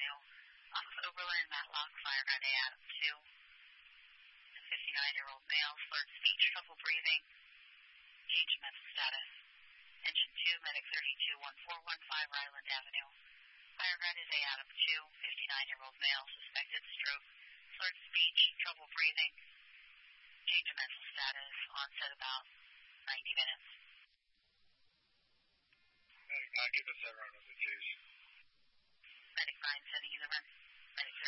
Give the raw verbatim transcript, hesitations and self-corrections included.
Avenue. Off of Oberlin, Matlock, fire at A Adam two. A fifty-nine-year-old male, slurred speech, trouble breathing, change of mental status. Engine two, medic thirty-two one four one five, Ryland Avenue. Fire at is A Adam two, fifty-nine-year-old male, suspected stroke, slurred speech, trouble breathing, change of mental status, onset about ninety minutes. Medic nine, give us that run of the juice. Medic nine, setting you the run. Medic